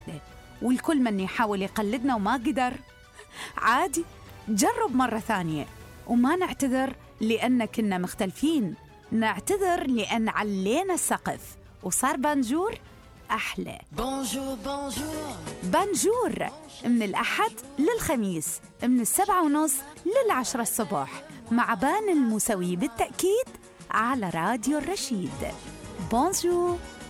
والكل من يحاول يقلدنا وما قدر عادي، جرب مرة ثانية. وما نعتذر لأن كنا مختلفين، نعتذر لأن علينا السقف وصار بانجور أحلى. بونجور بونجور بانجور من الأحد للخميس من 7:30 ل10 الصبح مع بان الموسوي بالتأكيد على راديو الرشيد. بونجور.